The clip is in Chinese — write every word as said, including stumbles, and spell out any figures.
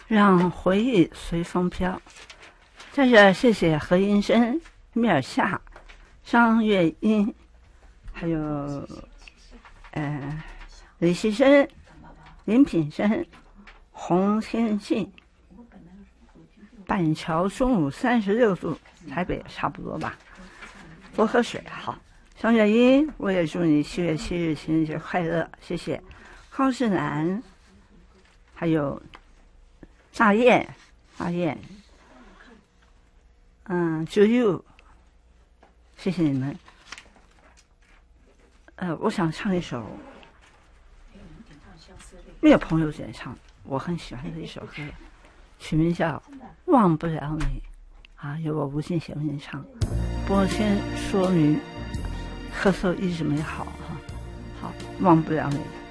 让回忆随风飘。在这谢谢何英生、米尔夏、张月英，还有呃李希生、林品生、洪天信。板桥中午三十六度，台北差不多吧。多喝水好。张月英，我也祝你七月七日情人节快乐，谢谢。高志南，还有大雁，大雁，嗯 ，To you， 谢谢你们。呃，我想唱一首没有朋友演唱，我很喜欢的一首歌，曲名叫《忘不了你》，啊，由我吴敬贤演唱。不过先说明咳嗽一直没好哈，好，忘不了你。